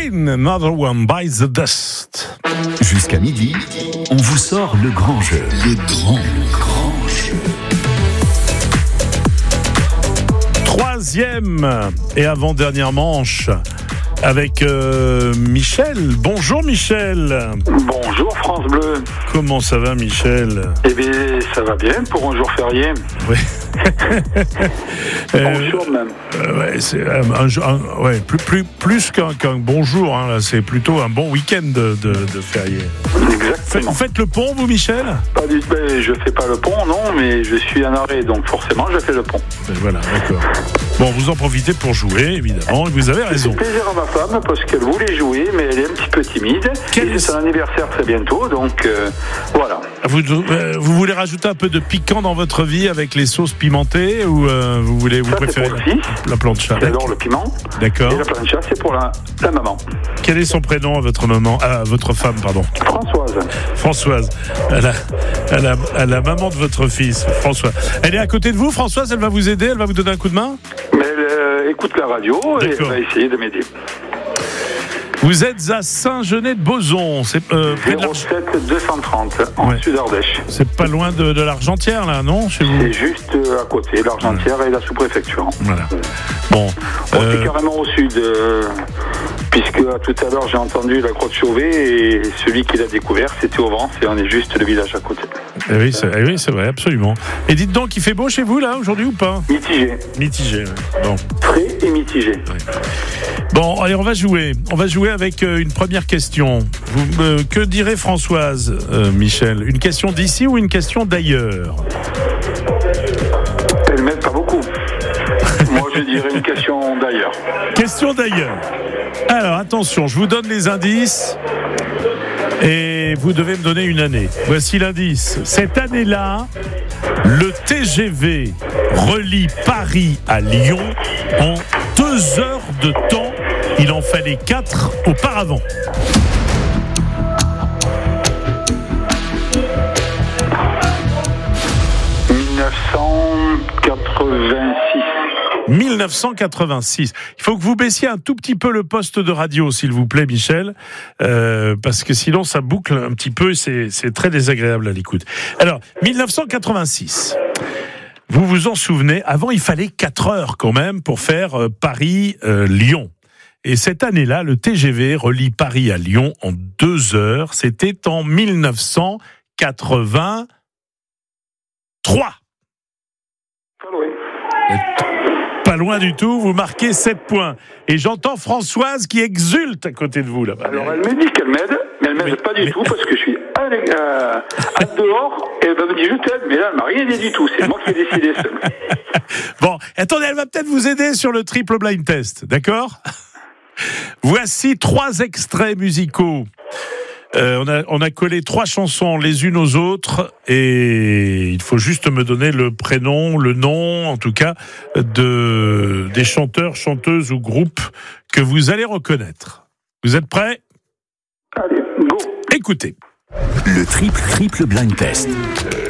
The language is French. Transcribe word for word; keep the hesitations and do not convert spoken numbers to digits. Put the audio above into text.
Queen, Another One Bites the Dust. Jusqu'à midi, on vous sort le grand jeu. Le grand, le grand jeu. Troisième et avant-dernière manche avec euh, Michel. Bonjour Michel. Bonjour France Bleu. Comment ça va Michel? Eh bien ça va bien pour un jour férié. Oui. Bonjour même. Euh, ouais, c'est un, un, un, ouais, plus, plus, plus qu'un, qu'un bonjour, hein, là, c'est plutôt un bon week-end de, de, de férié. Exactement. Vous faites le pont vous Michel? Pas du tout, ben, je fais pas le pont non, mais je suis en arrêt, donc forcément je fais le pont. Ben voilà, d'accord. Bon, vous en profitez pour jouer, évidemment, et vous avez raison. C'est plaisir à ma femme parce qu'elle voulait jouer, mais elle est un petit peu timide. Quel... Et c'est son anniversaire très bientôt, donc euh, voilà. Vous, euh, vous voulez rajouter un peu de piquant dans votre vie avec les sauces pimentées ou euh, vous voulez vous Ça, préférez c'est pour la, le fils. la plancha? J'adore le piment. D'accord. Et la plancha, c'est pour la, la maman. Quel est son prénom à votre maman, à votre femme, pardon? Françoise. Françoise. À la, à, la, à la maman de votre fils, François. Elle est à côté de vous, Françoise. Elle va vous aider. Elle va vous donner un coup de main. Mais elle euh, écoute la radio. D'accord. Et elle va essayer de m'aider. Vous êtes à Saint-Genès-de-Beauzon, c'est euh, près de zéro sept deux cent trente en ouais. Sud-Ardèche. C'est pas loin de, de l'Argentière, là, non, chez vous? C'est juste à côté, l'Argentière ouais. et la sous-préfecture. Voilà. Bon. On euh... est carrément au sud, euh, puisque tout à l'heure j'ai entendu la grotte Chauvet et celui qui l'a découvert, c'était au Vence et on est juste le village à côté. Eh oui, c'est, eh oui, c'est vrai, absolument. Et dites donc, il fait beau chez vous, là, aujourd'hui, ou pas? Mitigé. Mitigé, ouais. Bon. Frais et mitigé. Ouais. Bon, allez, on va jouer. On va jouer avec euh, une première question. Vous, euh, que dirait Françoise, euh, Michel? Une question d'ici ou une question d'ailleurs? Elle m'aide pas beaucoup. Moi, je dirais une question d'ailleurs. Question d'ailleurs. Alors, attention, je vous donne les indices et vous devez me donner une année. Voici l'indice. Cette année-là, le T G V relie Paris à Lyon en deux heures de temps. Il en fallait quatre auparavant. dix-neuf cent quatre-vingt-six. dix-neuf cent quatre-vingt-six. Il faut que vous baissiez un tout petit peu le poste de radio, s'il vous plaît, Michel, euh, parce que sinon ça boucle un petit peu, c'est, c'est très désagréable à l'écoute. Alors, dix-neuf cent quatre-vingt-six. Vous vous en souvenez, avant il fallait quatre heures quand même pour faire euh, Paris-Lyon. Euh, Et cette année-là, le T G V relie Paris à Lyon en deux heures. C'était en dix-neuf cent quatre-vingt-trois. Pas loin. Pas loin du tout, vous marquez sept points. Et j'entends Françoise qui exulte à côté de vous là-bas. Alors elle me dit qu'elle m'aide, mais elle m'aide mais, pas du mais... tout parce que je suis à, euh, à dehors et elle me dit je t'aide, mais là elle m'a rien dit du tout, c'est moi qui ai décidé seul. Bon, attendez, elle va peut-être vous aider sur le triple blind test, d'accord? Voici trois extraits musicaux. Euh, on, a, on a collé trois chansons les unes aux autres et il faut juste me donner le prénom, le nom en tout cas, de, des chanteurs, chanteuses ou groupes que vous allez reconnaître. Vous êtes prêts? Allez, go. Écoutez. Le triple triple blind test.